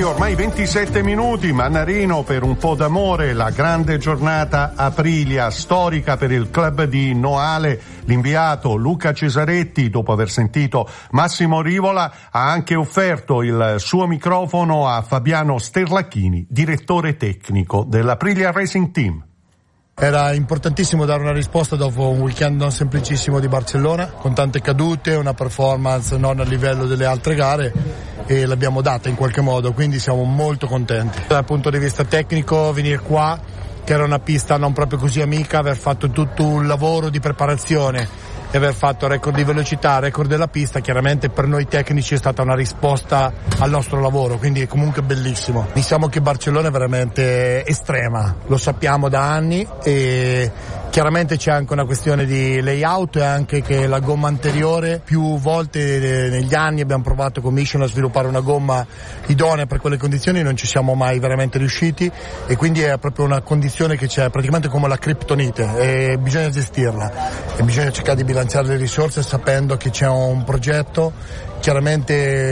ormai 27 minuti, Mannarino per un po' d'amore, la grande giornata Aprilia, storica per il club di Noale. L'inviato Luca Cesaretti, dopo aver sentito Massimo Rivola, ha anche offerto il suo microfono a Fabiano Sterlacchini, direttore tecnico dell'Aprilia Racing Team. Era importantissimo dare una risposta dopo un weekend non semplicissimo di Barcellona, con tante cadute, una performance non a livello delle altre gare, e l'abbiamo data in qualche modo, quindi siamo molto contenti. Dal punto di vista tecnico, venire qua, che era una pista non proprio così amica, aver fatto tutto un lavoro di preparazione e aver fatto record di velocità, record della pista, chiaramente per noi tecnici è stata una risposta al nostro lavoro, quindi è comunque bellissimo. Diciamo che Barcellona è veramente estrema, lo sappiamo da anni, e chiaramente c'è anche una questione di layout, e anche che la gomma anteriore, più volte negli anni abbiamo provato con Michelin a sviluppare una gomma idonea per quelle condizioni, non ci siamo mai veramente riusciti, e quindi è proprio una condizione che c'è praticamente come la criptonite, e bisogna gestirla e bisogna cercare di bilanciare le risorse sapendo che c'è un progetto. Chiaramente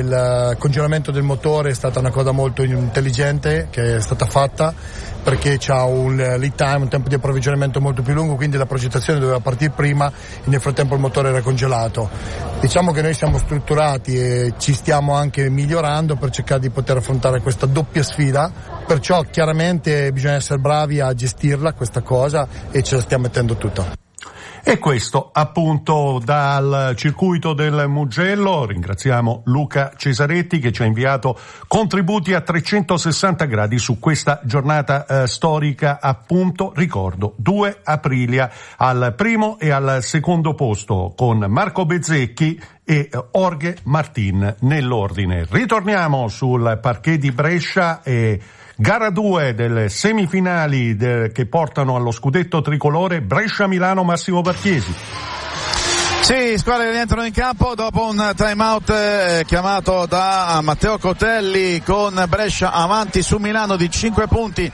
il congelamento del motore è stata una cosa molto intelligente che è stata fatta, perché c'ha un lead time, un tempo di approvvigionamento molto più lungo, quindi la progettazione doveva partire prima e nel frattempo il motore era congelato. Diciamo che noi siamo strutturati e ci stiamo anche migliorando per cercare di poter affrontare questa doppia sfida, perciò chiaramente bisogna essere bravi a gestirla questa cosa, e ce la stiamo mettendo tutta. E questo appunto dal circuito del Mugello. Ringraziamo Luca Cesaretti che ci ha inviato contributi a 360 gradi su questa giornata storica, appunto, ricordo, 2 Aprilia al primo e al secondo posto, con Marco Bezzecchi e Jorge Martin nell'ordine. Ritorniamo sul parquet di Brescia e gara 2 delle semifinali che portano allo scudetto tricolore, Brescia-Milano. Massimo Barchiesi. Sì, squadre che rientrano in campo dopo un time out chiamato da Matteo Cotelli, con Brescia avanti su Milano di 5 punti,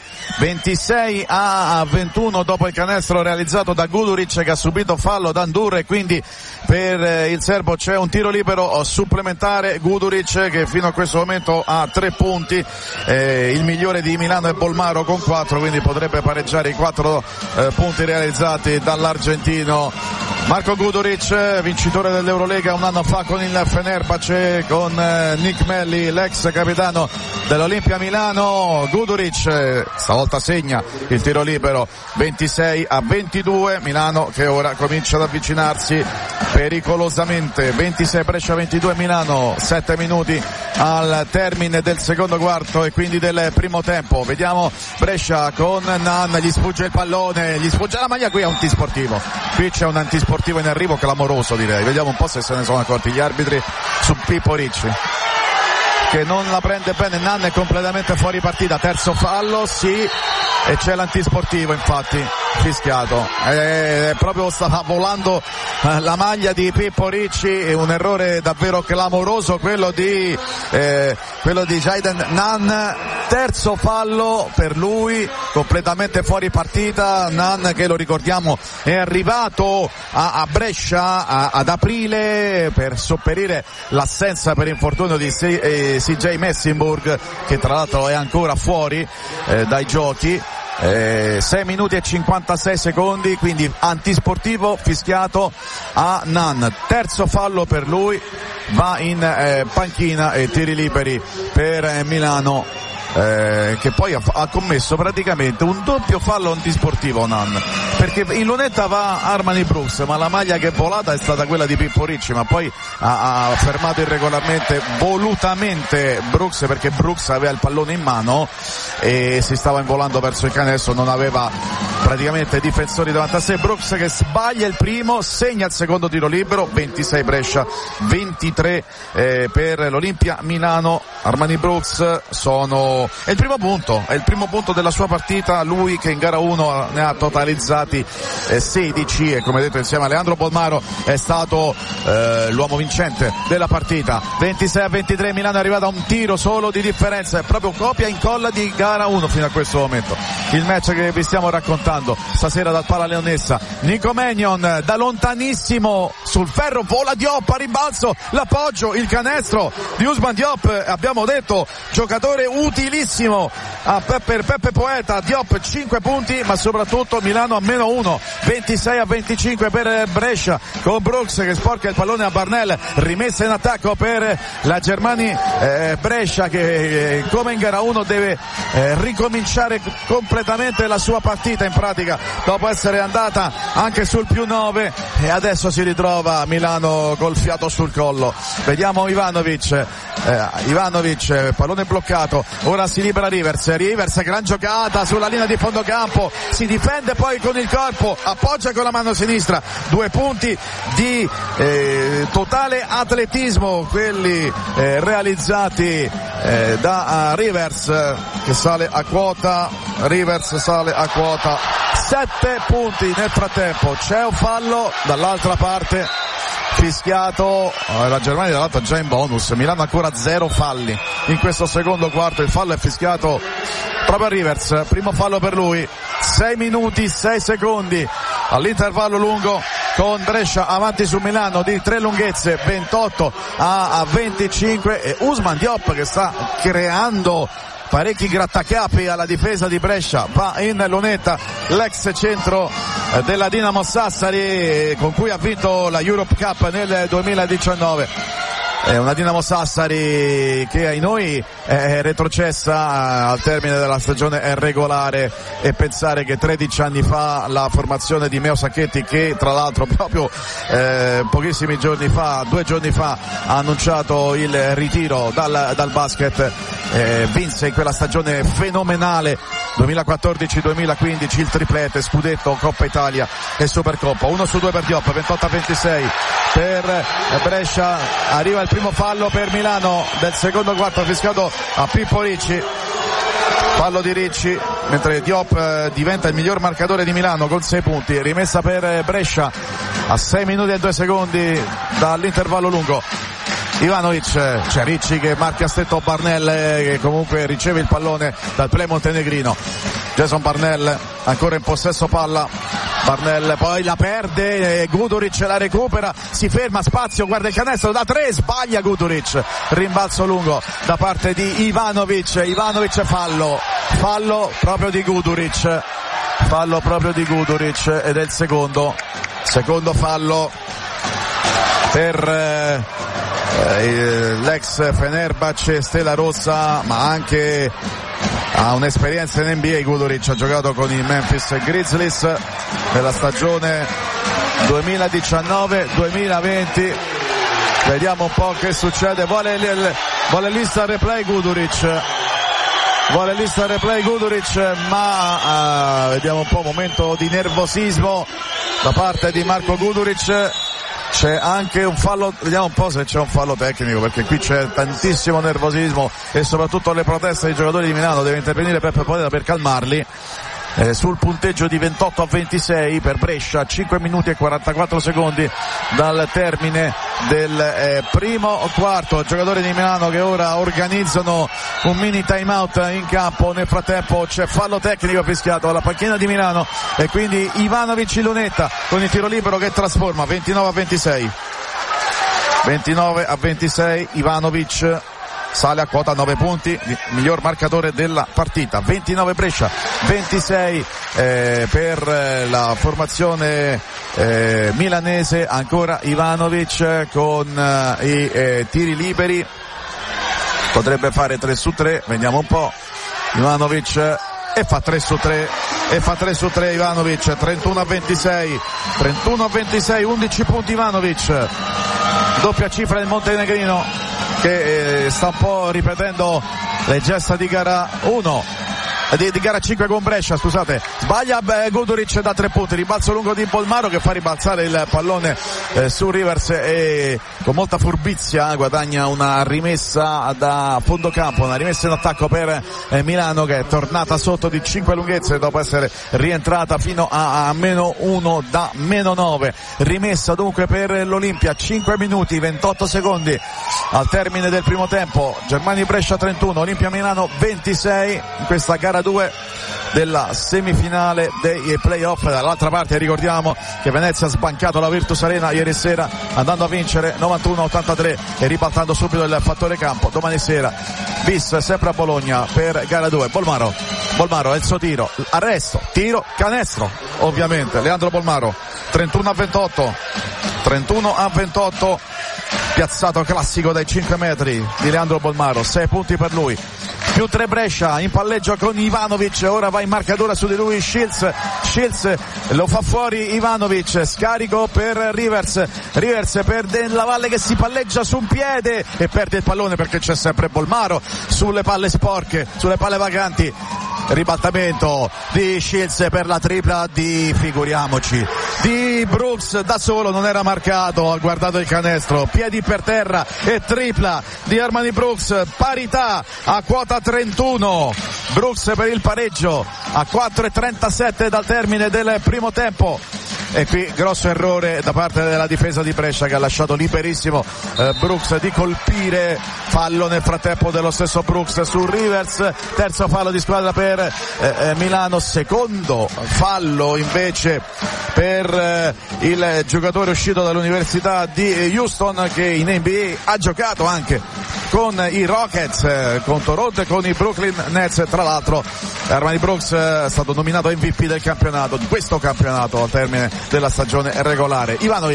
26-21 dopo il canestro realizzato da Guduric, che ha subito fallo da Ndur, e quindi per il serbo c'è un tiro libero supplementare. Guduric che fino a questo momento ha 3 punti, il migliore di Milano è Bolmaro con 4, quindi potrebbe pareggiare i 4 punti realizzati dall'argentino Marco Guduric, vincitore dell'Eurolega un anno fa con il Fenerbahce, con Nick Melli, l'ex capitano dell'Olimpia Milano. Guduric stavolta segna il tiro libero, 26-22, Milano che ora comincia ad avvicinarsi pericolosamente. 26 Brescia 22 Milano, 7 minuti al termine del secondo quarto e quindi del primo tempo. Vediamo Brescia con Nan, gli sfugge il pallone, gli sfugge la maglia, qui è un antisportivo, qui c'è un antisportivo in arrivo clamoroso, direi. Vediamo un po' se ne sono accorti gli arbitri su Pippo Ricci, che non la prende bene. Nan è completamente fuori partita, terzo fallo, sì, e c'è l'antisportivo infatti fischiato, proprio stava volando la maglia di Pippo Ricci, è un errore davvero clamoroso quello di Jayden Nan, terzo fallo per lui, completamente fuori partita. Nan, che lo ricordiamo è arrivato a Brescia ad aprile per sopperire l'assenza per infortunio di CJ Messinburg, che tra l'altro è ancora fuori dai giochi. 6 minuti e 56 secondi, quindi antisportivo fischiato a Nan, terzo fallo per lui, va in panchina e tiri liberi per Milano, che poi ha commesso praticamente un doppio fallo antisportivo Nan, perché in lunetta va Armani Brooks, ma la maglia che è volata è stata quella di Pippo Ricci, ma poi ha fermato irregolarmente, volutamente Brooks, perché Brooks aveva il pallone in mano e si stava involando verso il canestro, non aveva praticamente difensori davanti a sé. Brooks che sbaglia il primo, segna il secondo tiro libero, 26 Brescia 23 per l'Olimpia Milano. Armani Brooks è il primo punto della sua partita, lui che in gara 1 ne ha totalizzati 16 e, come detto, insieme a Leandro Bolmaro è stato l'uomo vincente della partita. 26-23, Milano è arrivata a un tiro solo di differenza, è proprio copia e incolla di gara 1 fino a questo momento. il match che vi stiamo raccontando stasera dal Pala Leonessa. Nico Mannion da lontanissimo sul ferro, vola Diop, a rimbalzo l'appoggio, il canestro di Ousmane Diop, abbiamo detto giocatore utilissimo per Peppe Poeta. Diop 5 punti, ma soprattutto Milano a -1, 26-25 per Brescia, con Brooks che sporca il pallone a Barnell, rimessa in attacco per la Germani Brescia che come in gara 1 deve ricominciare completamente la sua partita in pratica dopo essere andata anche sul +9 e adesso si ritrova Milano col fiato sul collo. Vediamo Ivanovic, pallone bloccato, ora si libera Rivers, gran giocata sulla linea di fondo campo, si difende poi con il corpo, appoggia con la mano sinistra, 2 punti di totale atletismo quelli realizzati da Rivers, che sale a quota 7 punti. Nel frattempo c'è un fallo dall'altra parte fischiato, la Germania dall'altro già in bonus, Milano ancora 0 falli in questo secondo quarto, il fallo è fischiato proprio a Rivers, primo fallo per lui, 6 minuti 6 secondi all'intervallo lungo, con Brescia avanti su Milano di 3 lunghezze, 28-25, e Ousmane Diop che sta creando parecchi grattacapi alla difesa di Brescia, va in lunetta l'ex centro della Dinamo Sassari con cui ha vinto la Europe Cup nel 2019. È una Dinamo Sassari che ai noi è retrocessa al termine della stagione regolare, e pensare che 13 anni fa la formazione di Meo Sacchetti, che tra l'altro proprio pochissimi giorni fa, 2 giorni fa, ha annunciato il ritiro dal basket, vinse in quella stagione fenomenale 2014-2015 il triplete, scudetto, Coppa Italia e Supercoppa. 1 su 2 per Diop, 28-26 per Brescia. Arriva il primo fallo per Milano del secondo quarto, fischiato a Pippo Ricci, fallo di Ricci, mentre Diop diventa il miglior marcatore di Milano con 6 punti. Rimessa per Brescia a 6 minuti e 2 secondi dall'intervallo lungo. Ivanovic, c'è Ricci che marca a stretto Barnell, che comunque riceve il pallone dal play montenegrino. Jason Barnell ancora in possesso palla, Barnell poi la perde, Guduric la recupera, si ferma, spazio, guarda il canestro da 3, sbaglia Guduric, rimbalzo lungo da parte di Ivanovic, fallo proprio di Guduric, ed è il secondo fallo per l'ex Fenerbahce Stella Rossa, ma anche ha un'esperienza in NBA. Guduric ha giocato con i Memphis Grizzlies nella stagione 2019-2020. Vediamo un po' che succede, vuole lista replay Guduric, ma vediamo un po', momento di nervosismo da parte di Marko Guduric. C'è anche un fallo, vediamo un po' se c'è un fallo tecnico, perché qui c'è tantissimo nervosismo e soprattutto le proteste dei giocatori di Milano. Deve intervenire Peppe Poeta per calmarli. Sul punteggio di 28-26 per Brescia, 5 minuti e 44 secondi dal termine del primo quarto. Giocatori di Milano che ora organizzano un mini time out in campo. Nel frattempo c'è fallo tecnico fischiato alla panchina di Milano, e quindi Ivanovic in lunetta con il tiro libero che trasforma. 29-26 Ivanovic sale a quota 9 punti, miglior marcatore della partita. 29 Brescia, 26 per la formazione milanese, ancora Ivanovic con i tiri liberi, potrebbe fare 3 su 3, vediamo un po'. Ivanovic e fa 3 su 3 Ivanovic. 31-26, 11 punti Ivanovic, doppia cifra del montenegrino, che sta un po' ripetendo le gesta di gara 1, di gara 5 con Brescia, scusate. Sbaglia Guduric da 3 punti, rimbalzo lungo di Bolmaro che fa ribalzare il pallone su Rivers, e con molta furbizia guadagna una rimessa da fondo campo, una rimessa in attacco per Milano, che è tornata sotto di 5 lunghezze dopo essere rientrata fino a -1 da -9. Rimessa dunque per l'Olimpia, 5 minuti 28 secondi al termine del primo tempo. Germania Brescia 31, Olimpia Milano 26 in questa gara gara 2 della semifinale dei playoff. Dall'altra parte ricordiamo che Venezia ha sbancato la Virtus Arena ieri sera andando a vincere 91-83 e ribaltando subito il fattore campo. Domani sera bis sempre a Bologna per gara 2. Bolmaro è il suo tiro, arresto, tiro, canestro ovviamente. Leandro Bolmaro 31-28, piazzato classico dai 5 metri di Leandro Bolmaro, 6 punti per lui. Più 3 Brescia in palleggio con Ivanovic, ora va in marcatura su di lui Shields lo fa fuori Ivanovic, scarico per Rivers per Della Valle che si palleggia su un piede e perde il pallone perché c'è sempre Bolmaro sulle palle sporche, sulle palle vaganti. Ribaltamento di Shields per la tripla di Brooks, da solo non era marcato, ha guardato il canestro, piedi per terra e tripla di Armani Brooks, parità a quota 31. Brooks per il pareggio a 4:37 dal termine del primo tempo. E qui grosso errore da parte della difesa di Brescia che ha lasciato liberissimo Brooks di colpire. Fallo nel frattempo dello stesso Brooks su Rivers, terzo fallo di squadra per Milano, secondo fallo invece per il giocatore uscito dall'università di Houston che in NBA ha giocato anche con i Rockets, con Toronto e con i Brooklyn Nets. Tra l'altro Armani Brooks è stato nominato MVP del campionato, di questo campionato al termine della stagione regolare.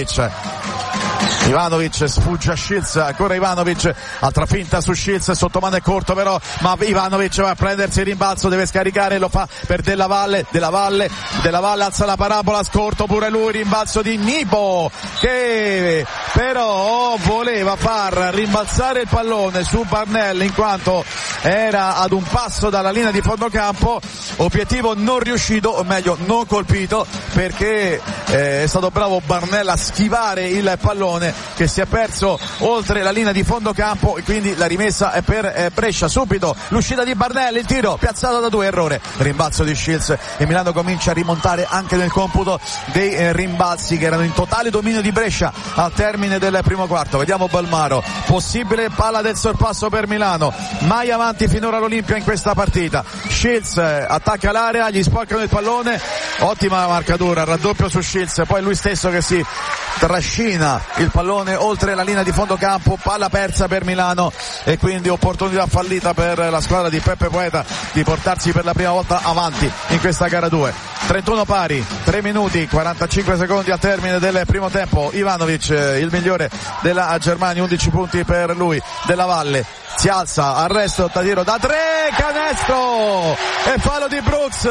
Ivanovic sfugge a Shields, ancora Ivanovic, altra finta su Shields, sottomano è corto però, ma Ivanovic va a prendersi il rimbalzo, deve scaricare, lo fa per Della Valle alza la parabola, scorto pure lui, rimbalzo di Nibo che però voleva far rimbalzare il pallone su Barnell in quanto era ad un passo dalla linea di fondo campo, obiettivo non riuscito, o meglio non colpito, perché è stato bravo Barnell a schivare il pallone che si è perso oltre la linea di fondo campo e quindi la rimessa è per Brescia. Subito l'uscita di Barnell, il tiro piazzato da 2, errore, rimbalzo di Shields e Milano comincia a rimontare anche nel computo dei rimbalzi che erano in totale dominio di Brescia al termine del primo quarto. Vediamo Bolmaro, possibile palla del sorpasso per Milano, mai avanti finora l'Olimpia in questa partita. Shields attacca l'area, gli sporcano il pallone, ottima marcatura, raddoppio su Shields, poi lui stesso che si trascina il pallone oltre la linea di fondo campo, palla persa per Milano e quindi opportunità fallita per la squadra di Peppe Poeta di portarsi per la prima volta avanti in questa gara 2. 31 pari, 3 minuti 45 secondi al termine del primo tempo. Ivanovic il migliore della Germania, 11 punti per lui. Della Valle si alza, arresto da tiro da 3, canestro e fallo di Brooks,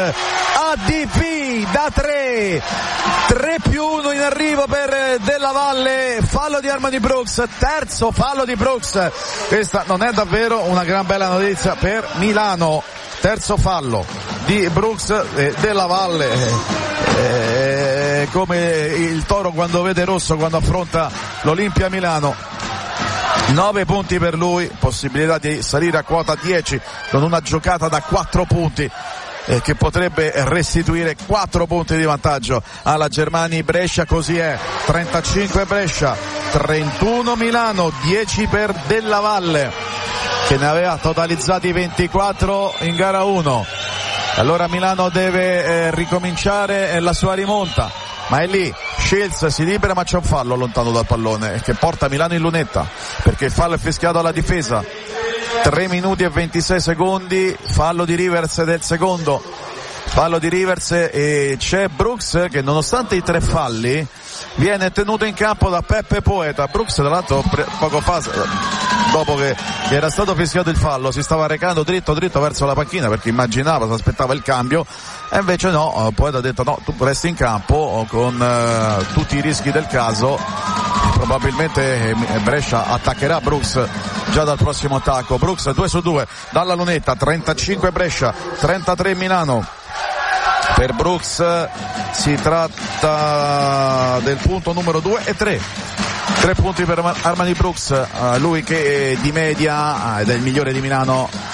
ADP da 3 più 1 in arrivo per Della Valle, fallo di Armani Brooks, terzo fallo di Brooks. Questa non è davvero una gran bella notizia per Milano, terzo fallo di Brooks e Della Valle come il toro quando vede rosso quando affronta l'Olimpia Milano. 9 punti per lui, possibilità di salire a quota 10 con una giocata da 4 punti che potrebbe restituire 4 punti di vantaggio alla Germani Brescia. Così è, 35 Brescia, 31 Milano, 10 per Della Valle che ne aveva totalizzati 24 in gara 1. Allora Milano deve ricominciare la sua rimonta, ma è lì Shields, si libera ma c'è un fallo lontano dal pallone che porta Milano in lunetta perché il fallo è fischiato alla difesa. 3 minuti e 26 secondi, fallo di Rivers del secondo, fallo di Rivers e c'è Brooks che nonostante i 3 falli viene tenuto in campo da Peppe Poeta. Brooks tra l'altro poco fa, dopo che era stato fischiato il fallo, si stava recando dritto verso la panchina perché immaginava, si aspettava il cambio, e invece no, Poeta ha detto no, tu resti in campo con tutti i rischi del caso. Probabilmente Brescia attaccherà Brooks già dal prossimo attacco. Brooks 2 su 2 dalla lunetta, 35 Brescia, 33 Milano. Per Brooks si tratta del punto numero 2 e 3 punti per Armani Brooks, lui che di media ed è il migliore di Milano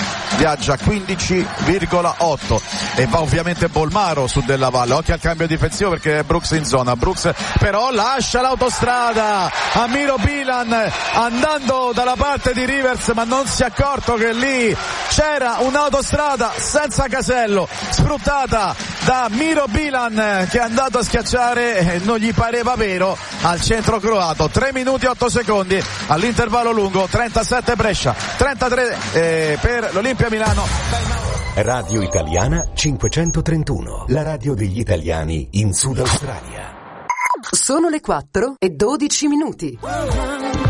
viaggia 15,8 e va ovviamente Bolmaro su Della Valle. Occhio al cambio difensivo perché è Brooks in zona. Brooks però lascia l'autostrada a Miro Bilan andando dalla parte di Rivers, ma non si è accorto che lì c'era un'autostrada senza casello sfruttata da Miro Bilan, che è andato a schiacciare, non gli pareva vero, al centro croato. 3 minuti 8 secondi all'intervallo lungo. 37 Brescia, 33 per l'Olimpia Milano. Radio Italiana 531, la radio degli italiani in Sud Australia. Sono le 4:12.